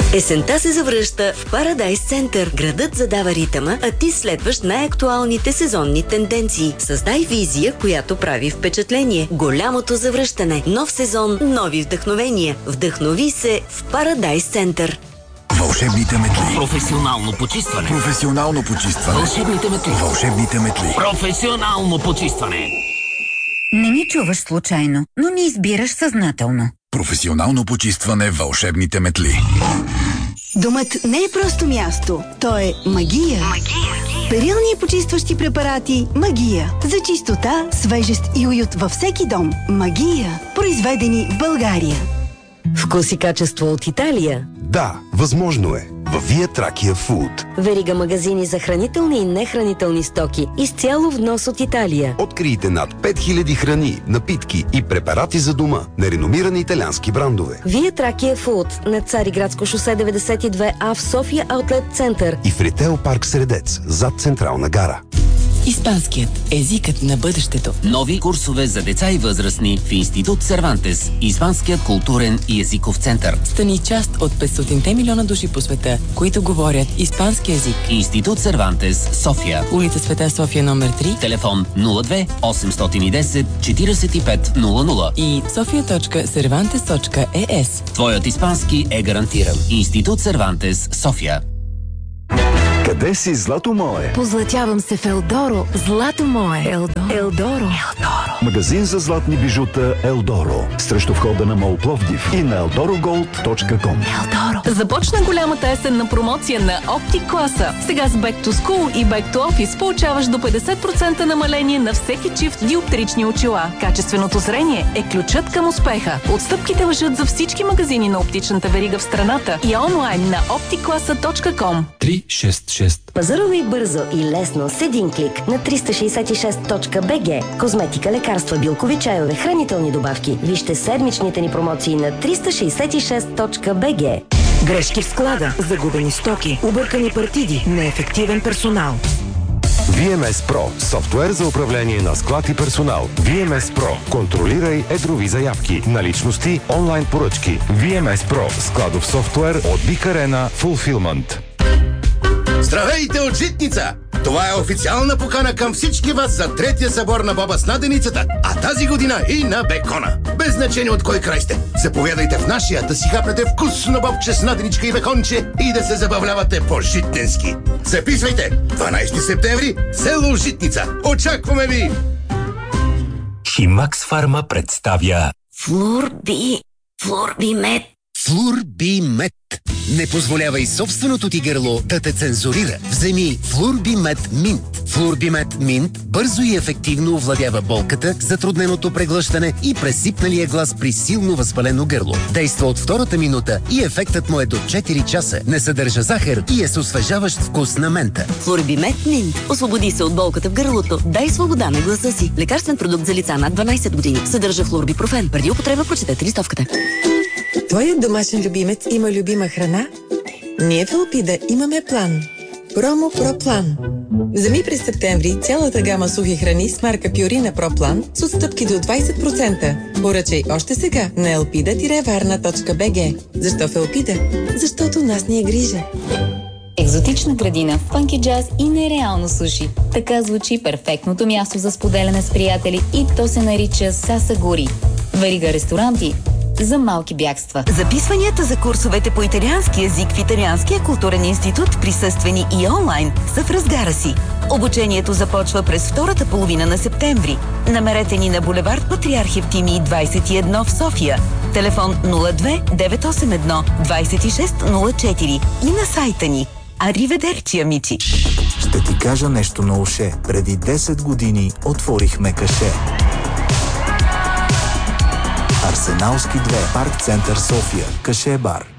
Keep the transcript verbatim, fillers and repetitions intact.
Есента се завръща в Парадайс Център. Градът задава ритъма, а ти следваш най-актуалните сезонни тенденции. Създай визия, която прави впечатление. Голямото завръщане. Нов сезон, нови вдъхновения. Вдъхнови се в Парадайс Център. Вълшебните метли. Професионално почистване. Професионално почистване. Вълшебните метли. Вълшебните метли. Професионално почистване. Не ни чуваш случайно, но ни избираш съзнателно. Професионално почистване. Вълшебните метли. Домът не е просто място, то е магия. Магия. Перилни и почистващи препарати Магия. За чистота, свежест и уют във всеки дом. Магия. Произведени в България. Вкус и качество от Италия. Да, възможно е. Във Вие Тракия Фуд. Верига магазини за хранителни и нехранителни стоки. Изцяло внос от Италия. Открийте над пет хиляди храни, напитки и препарати за дома на реномирани италиански брандове. Вие Тракия Фуд на Цариградско шосе деветдесет и две А в София Аутлет Център. И в Ритейл парк Средец, зад Централна гара. Испанският езикът на бъдещето. Нови курсове за деца и възрастни в Институт Сервантес. Испанският културен и езиков център. Стани част от петстотин милиона души по света, които говорят испански език. Институт Сервантес, София. Улица Света София номер три. Телефон нула две осемстотин и десет четиридесет и пет нула нула. И софия точка сервантес точка е ес. Твоят испански е гарантиран. Институт Сервантес, София. Къде си, злато мое? Позлатявам се в Елдоро, злато мое. Елдоро. Елдоро. Елдоро. Магазин за златни бижута Елдоро. Срещу входа на МОЛ Пловдив и на елдоро голд точка ком. Елдоро. Започна голямата есенна промоция на Optic класа. Сега с Back to School и Back to Office получаваш до петдесет процента намаление на всеки чифт диоптрични очила. Качественото зрение е ключът към успеха. Отстъпките важат за всички магазини на оптичната верига в страната и онлайн на оптик класа точка ком. три шест шест. Пазарувай бързо и лесно с един клик на триста шейсет и шест точка би джи. Козметика, лекарства, билкови чайове, хранителни добавки. Вижте седмичните ни промоции на триста шейсет и шест точка би джи. Грешки в склада, загубени стоки, объркани партиди, неефективен персонал. ви ем ес Pro – софтуер за управление на склад и персонал. ви ем ес Pro – контролирай едрови заявки, наличности, онлайн поръчки. ви ем ес Pro – складов софтуер от Big Arena Fulfillment. Здравейте от Житница! Това е официална покана към всички вас за третия събор на боба с наденицата, а тази година и на бекона. Без значение от кой край сте. Заповядайте в нашия да си хапнете вкусно бобче с наденичка и беконче и да се забавлявате по-житненски. Записвайте! дванайсети септември, село Житница. Очакваме ви! Химакс Фарма представя Флурби, Флурби мед. Флурби мед. Не позволявай собственото ти гърло да те цензурира. Вземи Флурби мед Минт. Флурби мед Минт бързо и ефективно овладява болката, затрудненото преглъщане и пресипналия глас при силно възпалено гърло. Действа от втората минута и ефектът му е до четири часа. Не съдържа захар и е с освежаващ вкус на мента. Флурби мед Минт. Освободи се от болката в гърлото. Дай свобода на гласа си. Лекарствен продукт за лица над дванайсет години. Съдържа флурбипрофен. Преди употреба прочетете листовката. Твоят домашен любимец има любима храна? Ние в Елпида имаме план. Промо Про План. Вземи през септември цялата гама сухи храни с марка Пюрина Про План с отстъпки до двайсет процента. Поръчай още сега на елпида варна точка би джи. Защо в Елпида? Защото нас ни е грижа. Екзотична градина, фънки джаз и нереално суши. Така звучи перфектното място за споделяне с приятели и то се нарича Сасагури. Верига ресторанти за малки бягства. Записванията за курсовете по италиански език в Италианския културен институт, присъствени и онлайн, са в разгара си. Обучението започва през втората половина на септември. Намерете ни на булевард Патриарх Евтимий двайсет и едно в София. Телефон нула две деветстотин и осемдесет и едно двайсет и шест нула четири и на сайта ни. Ариведерчи, амичи! Ще ти кажа нещо на уше. Преди десет години отворихме каше. Арсеналски две, парк център София, каше бар.